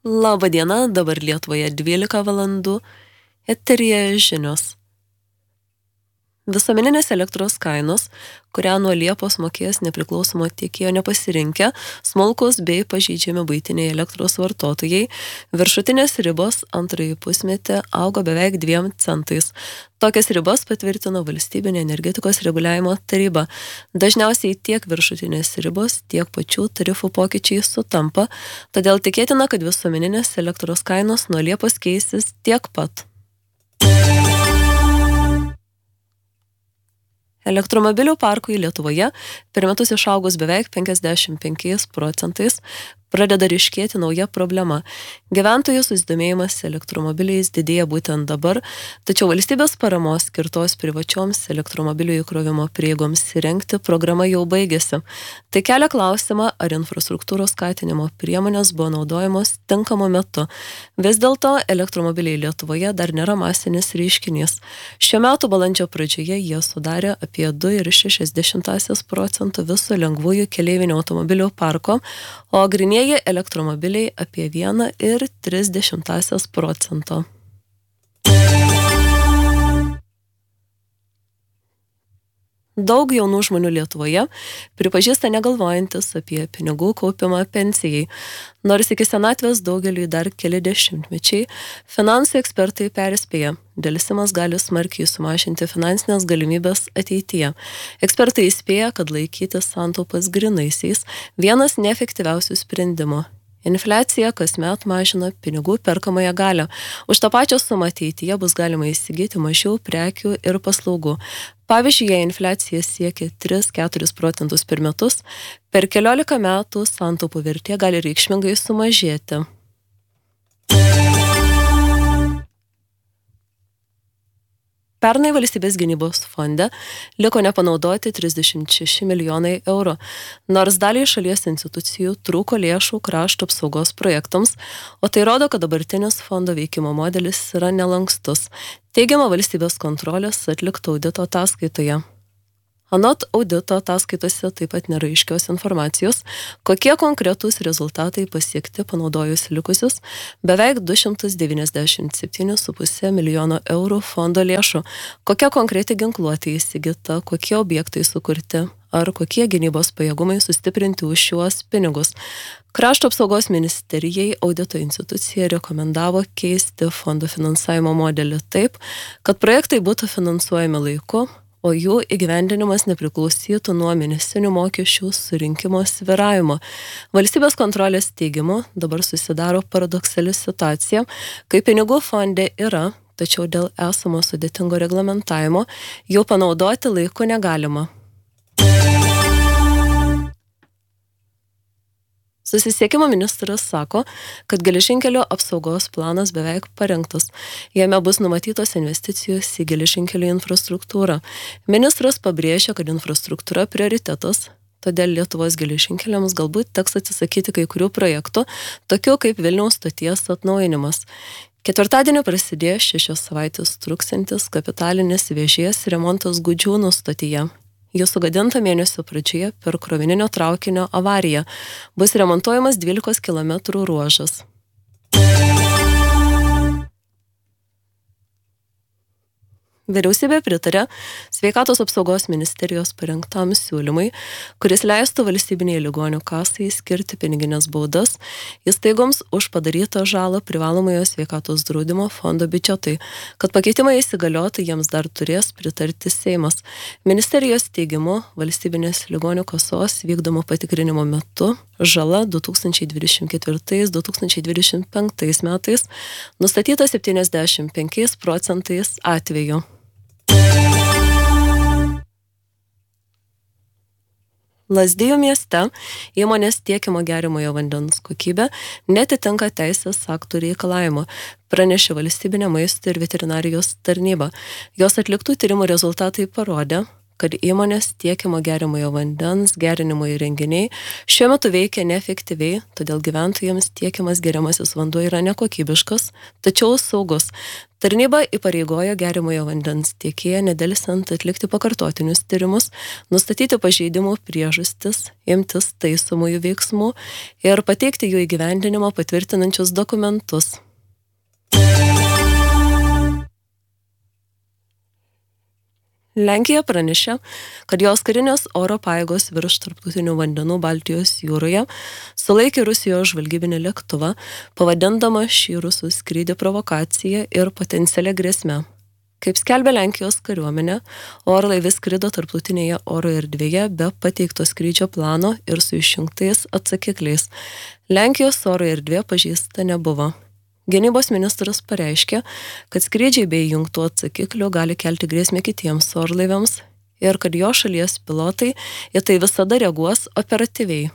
Labą dieną, dabar Lietuvoje 12 valandų, eteryje žinios. Visuomeninės elektros kainos, kurią nuo Liepos mokės nepriklausomo tiekėjo nepasirinkę, smulkus bei pažeidžiami buitiniai elektros vartotojai, viršutinės ribos antrąjį pusmetį augo beveik 2 centais. Tokias ribas patvirtino Valstybinė energetikos reguliavimo taryba. Dažniausiai tiek viršutinės ribos, tiek pačių tarifų pokyčiai sutampa, todėl tikėtina, kad visuomeninės elektros kainos nuo Liepos keisis tiek pat. Elektromobilių parkui Lietuvoje per metus išaugus beveik 55%, pradeda ryškėti nauja problema. Gyventojų susidomėjimas elektromobiliais didėja būtent dabar, tačiau valstybės paramos skirtos privačioms elektromobilių įkrovimo prieigoms įrengti programa jau baigėsi. Tai kelia klausimą, ar infrastruktūros skatinimo priemonės buvo naudojamos tinkamu metu. Vis dėlto elektromobiliai Lietuvoje dar nėra masinis reiškinys. Šiuo metu balandžio pradžioje jie sudarė apie 2,6% viso lengvųjų keleivinių automobilių parko, o grynieji elektromobiliai apie 1,3%. Daug jaunų žmonių Lietuvoje pripažįsta negalvojantis apie pinigų kaupimą pensijai. Nors iki senatvės daugeliui dar keli dešimtmečiai, finansų ekspertai perspėja, delsimas gali smarkiai sumažinti finansinės galimybės ateityje. Ekspertai įspėja, kad laikyti santaupas grynaisiais vienas neefektyviausių sprendimų. Infliacija kasmet mažina pinigų perkamąją galią. Už tą pačią sumą ateityje bus galima įsigyti mažiau prekių ir paslaugų. Pavyzdžiui, jei infliacija siekia 3-4% per metus, per 15 metų santaupų vertė gali reikšmingai sumažėti. Pernai valstybės gynybos fonde liko nepanaudoti 36 milijonai eurų, nors daliai šalies institucijų trūko lėšų krašto apsaugos projektams, o tai rodo, kad dabartinis fondo veikimo modelis yra nelankstus, teigiama valstybės kontrolės atlikto audito ataskaitoje. Anot audito ataskaitose taip pat nėra aiškios informacijos, kokie konkretūs rezultatai pasiekti panaudojus likusius beveik 297,5 milijono eurų fondo lėšų, kokia konkreti ginkluotė įsigyta, kokie objektai sukurti ar kokie gynybos pajėgumai sustiprinti už šiuos pinigus. Krašto apsaugos ministerijai audito institucija rekomendavo keisti fondo finansavimo modelį taip, kad projektai būtų finansuojami laiku, o jų įgyvendinimas nepriklausytų nuo mėnesinių mokesčių surinkimo svyravimo. Valstybės kontrolės teigimu dabar susidaro paradoksali situacija, kai pinigų fonde yra, tačiau dėl esamo sudėtingo reglamentavimo jau panaudoti laiku negalima. Susisiekimo ministras sako, kad geležinkelio apsaugos planas beveik parengtas. Jame bus numatytos investicijos į geležinkelio infrastruktūrą. Ministras pabrėžia, kad infrastruktūra prioritetas, todėl Lietuvos geležinkeliams galbūt teks atsisakyti kai kurių projektų, tokių kaip Vilniaus stoties atnaujinimas. Ketvirtadienį prasidėjo 6 savaitės truksiantis kapitalinis vėžės remontas Gudžiūnų stotyje. Jis sugadinta mėnesio pradžioje per krovininio traukinio avariją. Bus remontuojamas 12 km ruožas. Vyriausybė pritarė Sveikatos apsaugos ministerijos parengtam siūlymui, kuris leistų valstybinei ligonių kasai skirti piniginės baudas įstaigoms už padarytą žalą privalomojo sveikatos draudimo fondo biudžetui. Kad pakeitimai įsigaliotų, jiems dar turės pritarti Seimas. Ministerijos teigimu, valstybinės ligonių kasos vykdomo patikrinimo metu žala 2024-2025 metais nustatyta 75% atvejų. Lazdijų mieste įmonės tiekimo geriamojo vandens kokybė netitinka teisės aktų reikalavimo, pranešė Valstybinė maisto ir veterinarijos tarnyba. Jos atliktų tyrimų rezultatai parodė, kad įmonės tiekiamo geriamojo vandens gerinimo įrenginiai šiuo metu veikia neefektyviai, todėl gyventojams tiekiamas geriamasis vanduo yra nekokybiškas, tačiau saugus. Tarnyba įpareigojo geriamojo vandens tiekėją nedelsiant atlikti pakartotinius tyrimus, nustatyti pažeidimų priežastis, imtis taisomųjų veiksmų ir pateikti jų įgyvendinimo patvirtinančius dokumentus. Lenkija pranešė, kad jos karinės oro pajėgos virš tarptautinių vandenų Baltijos jūroje sulaikė Rusijos žvalgybinį lėktuvą, pavadindama šį rusų skrydį provokacija ir potencialia grėsme. Kaip skelbia Lenkijos kariuomenė, orlaivis skrido tarptautinėje oro erdvėje be pateikto skrydžio plano ir su išjungtais atsakikliais. Lenkijos oro erdvė pažeista nebuvo. Gynybos ministras pareiškė, kad skrydžiai bei įjungtų atsakiklių gali kelti grėsmę kitiems orlaiviams ir kad jo šalies pilotai į tai visada reaguos operatyviai.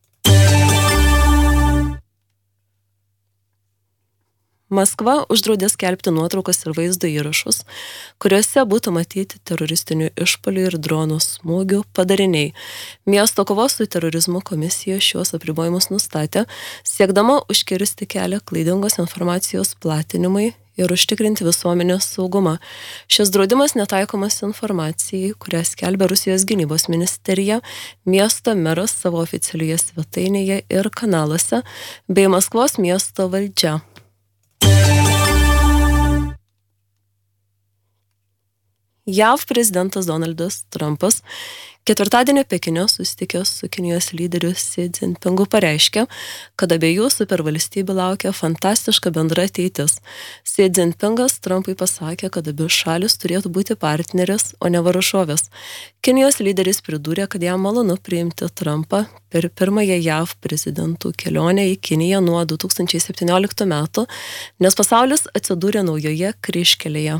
Maskva uždraudė skelbti nuotraukas ir vaizdo įrašus, kuriuose būtų matyti teroristinių išpuolių ir dronų smūgių padariniai. Miesto kovos su terorizmu komisija šiuos apribojimus nustatė, siekdama užkirsti kelią klaidingos informacijos platinimui ir užtikrinti visuomenės saugumą. Šis draudimas netaikomas informacijai, kurią skelbia Rusijos gynybos ministerija, miesto meras savo oficialioje svetainėje ir kanaluose, bei Maskvos miesto valdžia. JAV prezidentas Donaldas Trumpas ketvirtadienį Pekine susitikęs su Kinijos lyderiu Xi Jinpingu pareiškė, kad abiejų supervalstybių laukia fantastiška bendra ateitis. Xi Jinpingas Trumpui pasakė, kad abi šalis turėtų būti partnerės, o ne varžovės. Kinijos lyderis pridūrė, kad jam malonu priimti Trumpą per pirmąją JAV prezidentų kelionę į Kiniją nuo 2017 metų, nes pasaulis atsidūrė naujoje kryžkelėje.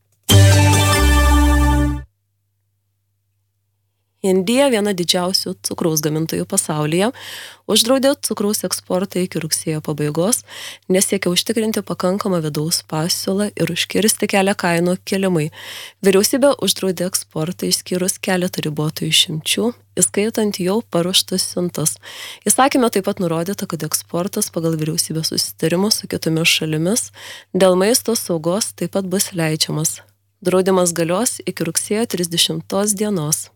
Indija, viena didžiausių cukraus gamintojų pasaulyje, uždraudė cukraus eksportą iki rugsėjo pabaigos, nes siekia užtikrinti pakankamą vidaus pasiūlą ir užkirsti kelią kainų kilimui. Vyriausybė uždraudė eksportą išskyrus keletą ribotų išimčių, įskaitant jau paruoštas siuntas. Įsakyme taip pat nurodyta, kad eksportas pagal vyriausybės susitarimus su kitomis šalimis dėl maisto saugos taip pat bus leidžiamas. Draudimas galios iki rugsėjo 30 dienos.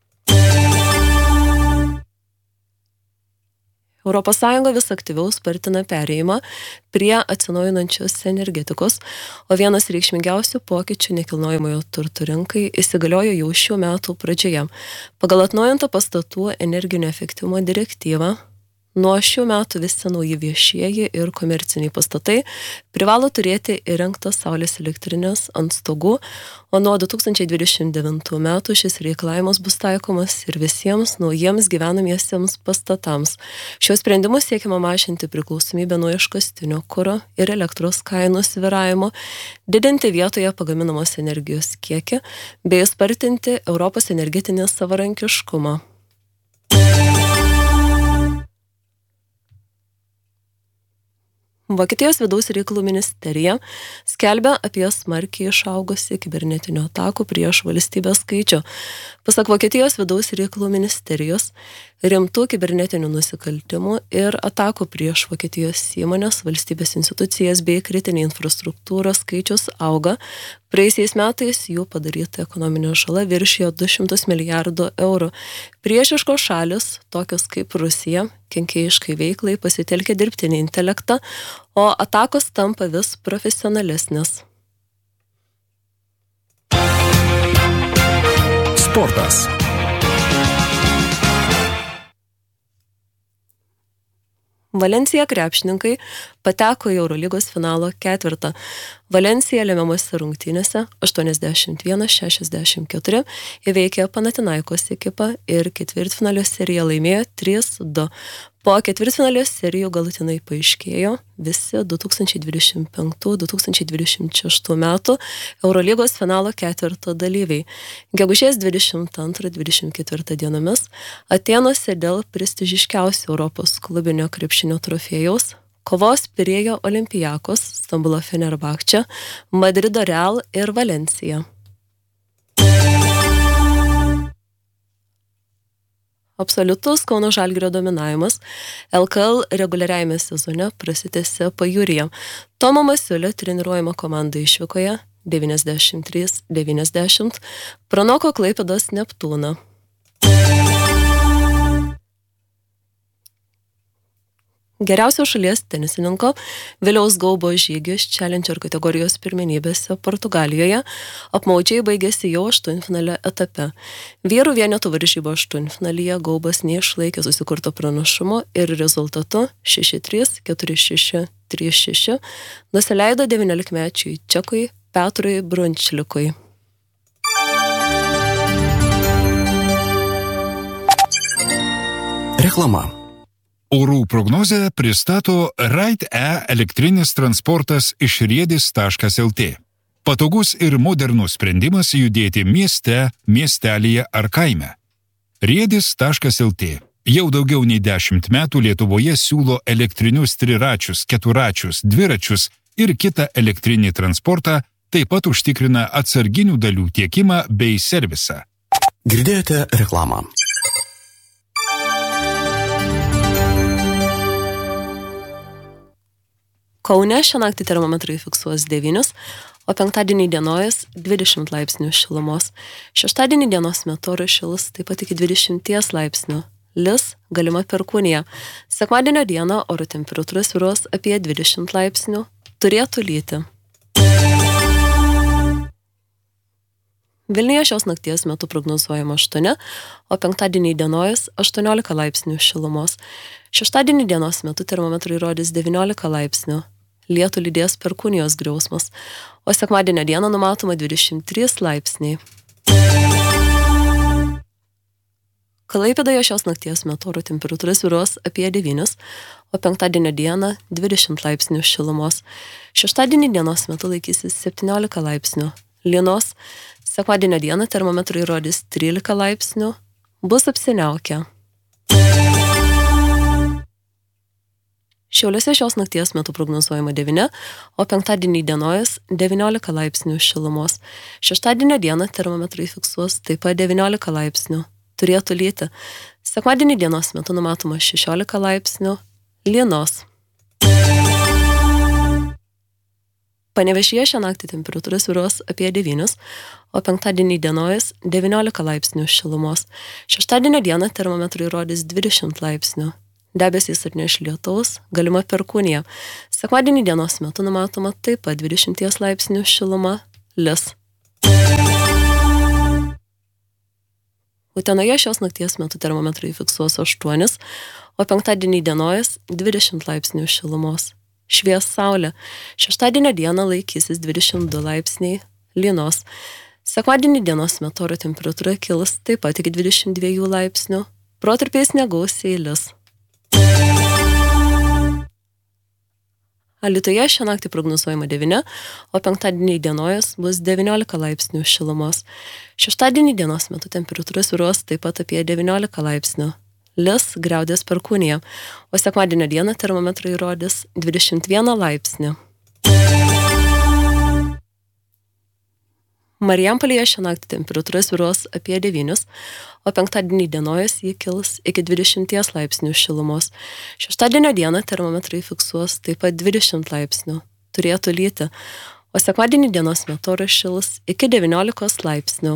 ES vis aktyviau spartina perėjimą prie atsinaujinančios energetikos, o vienas reikšmingiausių pokyčių nekilnojamojo turto rinkai įsigaliojo jau šių metų pradžioje. Pagal atnaujintą pastatų energinio efektyvumo direktyvą, nuo šių metų visi nauji viešieji ir komerciniai pastatai privalo turėti įrengtas saulės elektrinės ant stogų, o nuo 2029 metų šis reikalavimas bus taikomas ir visiems naujiems gyvenamiesiems pastatams. Šiuo sprendimu siekiama mažinti priklausomybę nuo iškastinio kuro ir elektros kainų svyravimo, didinti vietoje pagaminamos energijos kiekį bei spartinti Europos energetinį savarankiškumą. Vokietijos vidaus reikalų ministerija skelbia apie smarkiai išaugusį kibernetinių atakų prieš valstybę skaičių. Pasak Vokietijos vidaus reikalų ministerijos, rimtų kibernetinių nusikaltimų ir atakų prieš Vokietijos įmonės, valstybės institucijas bei kritinį infrastruktūrą skaičius auga. Praėjusiais metais jų padaryta ekonominė žala viršijo 200 milijardų eurų. Priešiškos šalis, tokios kaip Rusija, kenkėjiškai veiklai pasitelkia dirbtinį intelektą, o atakos tampa vis profesionalesnės. Sportas. Valensija krepšininkai pateko į Eurolygos finalo ketvirtą. Valensija lemiamose rungtynėse 81-64 įveikė Panathinaikos ekipą ir ketvirtfinalio seriją laimėjo 3-2. Po ketvirtfinalio serijų galutinai paaiškėjo visi 2025-2026 metų Eurolygos finalo ketvirto dalyviai. Gegužės 22-24 dienomis Atėnuose dėl prestižiškiausio Europos klubinio krepšinio trofėjaus kovos Pirėjo Olympiakos, Stambulo Fenerbahče, Madrido Real ir Valensija. Absoliutus Kauno Žalgirio dominavimas LKL reguliariajame sezone prasitęsė pajūryje. Tomo Masiulio treniruojama komanda išvykoje 93-90 pranoko Klaipėdos Neptūną. Geriausio šalies tenisininko Viliaus Gaubo žygis Challenger kategorijos pirmenybėse Portugalijoje apmaudžiai baigėsi jau aštuntfinalio etape. Vyrų vienetų varžybų aštuntfinalyje Gaubas neišlaikė susikurto pranašumo ir rezultatu 6-3, 4-6, 3-6 nusileido 19-mečiui čekui Petrui Brunčlikui. Reklama. Orų prognozę pristato Ride-E elektrinis transportas iš riedis.lt. Patogus ir modernus sprendimas judėti mieste, miestelyje ar kaime. Riedis.lt jau daugiau nei 10 metų Lietuvoje siūlo elektrinius triračius, keturačius, dviračius ir kitą elektrinį transportą, taip pat užtikrina atsarginių dalių tiekimą bei servisą. Girdėjote reklamą. Kaune šią naktį termometrai fiksuos 9, o penktadienį dienojas 20 laipsnių šilumos. Šeštadienį dienos metu oras šils taip pat iki 20 laipsnių. Lis galima perkūnija. Sekmadienio dieną oro temperatūra svyruos apie 20 laipsnių. Turėtų lyti. Vilniuje šios nakties metu prognozuojama 8, o penktadienį dienojas 18 laipsnių šilumos. Šeštadienį dienos metu termometrai rodys 19 laipsnių. Lietų lydės perkūnijos griausmas, o sekmadienio dieną numatoma 23 laipsniai. Klaipėdoje šios nakties metu oro temperatūra svyruos apie 9, o penktadienio dieną 20 laipsnių šilumos. Šeštadienį dienos metu laikysis 17 laipsnių. Lynos, sekmadienio dieną termometrai rodys 13 laipsnių, bus apsiniaukę. Šiauliuose šios nakties metu prognozuojama 9, o penktadienį dienojas 19 laipsnių šilumos. Šeštadienio dieną termometrai fiksuos taip pat 19 laipsnių. Turėtų lyti. Sekmadienį dienos metu numatoma 16 laipsnių. Lynos. Panevėžyje šią naktį temperatūra svyruos apie 9, o penktadienį dienojas 19 laipsnių šilumos. Šeštadienio dieną termometrai rodys 20 laipsnių. Debesys atneš lietaus, galima perkūnija. Sekmadienį dienos metu numatoma taip pat 20 laipsnių šiluma, lis. Utenoje šios nakties metu termometrai fiksuos 8, o penktadienį dienojas 20 laipsnių šilumos. Švies saulė. Šeštadienio dieną laikysis 22 laipsniai, lynos. Sekmadienį dienos metu oro temperatūra kils taip pat iki 22 laipsnių, protarpiais negausiai lis. Alytuje šią naktį prognozuojama 9, o penktadienį dienojas bus 19 laipsnių šilumos. Šeštadienį dienos metu temperatūra svyruos taip pat apie 19 laipsnių. Lis griaudės perkūnija, o sekmadienio dieną termometrai rodys 21 laipsnį. Marijampolėje šią naktį temperatūra svyruos apie 9, o penktadienį dienojas ji kils iki 20 laipsnių šilumos. Šeštadienio dieną termometrai fiksuos taip pat 20 laipsnių. Turėtų lyti, o sekmadienį dienos metu oras šils iki 19 laipsnių.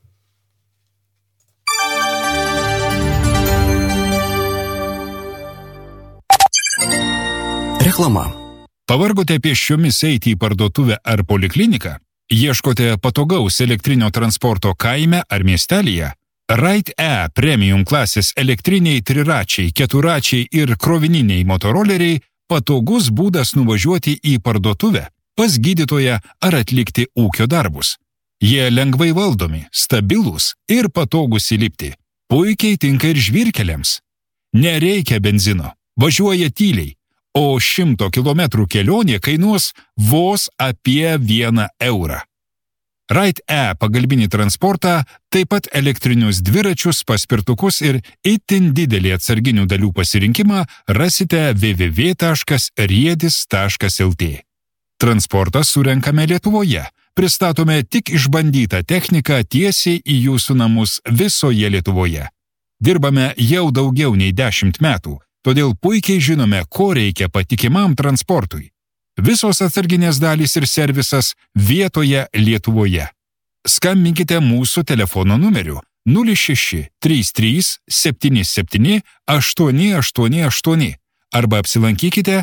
Reklama. Pavargote pėsčiomis eiti į parduotuvę ar polikliniką? Ieškote patogaus elektrinio transporto kaime ar miestelyje? Ride-E premium klasės elektriniai triračiai, keturačiai ir krovininiai motoroleriai patogus būdas nuvažiuoti į parduotuvę, pas gydytoją ar atlikti ūkio darbus. Jie lengvai valdomi, stabilūs ir patogūs įlipti. Puikiai tinka ir žvyrkeliams. Nereikia benzino, važiuoja tyliai, o 100 km kelionė kainuos vos apie 1 eurą. Ride-E pagalbinį transportą, taip pat elektrinius dviračius, paspirtukus ir itin didelį atsarginių dalių pasirinkimą rasite www.riedis.lt. Transportą surenkame Lietuvoje. Pristatome tik išbandytą techniką tiesiai į jūsų namus visoje Lietuvoje. Dirbame jau daugiau nei 10 metų, todėl puikiai žinome, ko reikia patikimam transportui. Visos atsarginės dalys ir servisas vietoje Lietuvoje. Skambinkite mūsų telefono numeriu 06 33 77 888 arba apsilankykite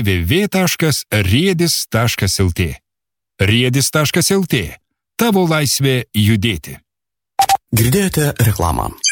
www.riedis.lt. Riedis.lt. Tavo laisvė judėti. Girdėjote reklamą.